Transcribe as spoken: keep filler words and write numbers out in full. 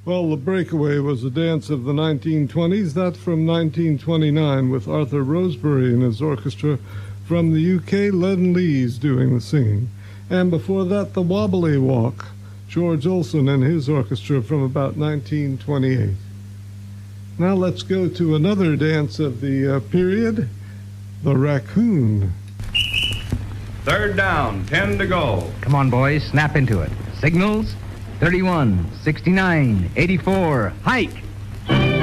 Well, the breakaway was a dance of the nineteen twenties. That's from nineteen twenty-nine with Arthur Rosebery and his orchestra. From the U K, Len Lees doing the singing. And before that, the Wobbly Walk, George Olson and his orchestra from about nineteen twenty-eight. Now let's go to another dance of the uh, period, the Raccoon. Third down, ten to go. Come on, boys, snap into it. Signals, thirty-one, sixty-nine, eighty-four, hike.